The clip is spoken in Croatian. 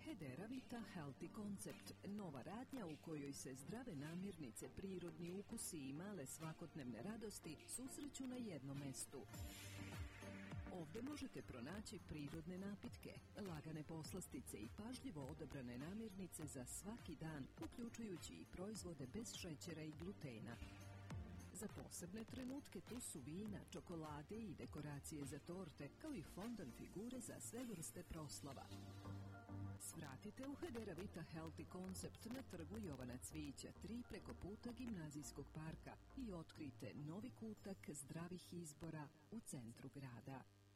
Hedera Vita Healthy Concept, nova radnja u kojoj se zdrave namirnice, prirodni ukusi i male svakodnevne radosti susreću na jednom mestu. Ovdje možete pronaći prirodne napitke, lagane poslastice i pažljivo odabrane namirnice za svaki dan, uključujući i proizvode bez šećera i glutena. Za posebne trenutke tu su vina, čokolade i dekoracije za torte, kao i fondan figure za sve vrste proslava. Svratite u Hedera Vita Healthy Concept na trgu Jovana Cvijića 3 preko puta Gimnazijskog parka i otkrijte novi kutak zdravih izbora u centru grada.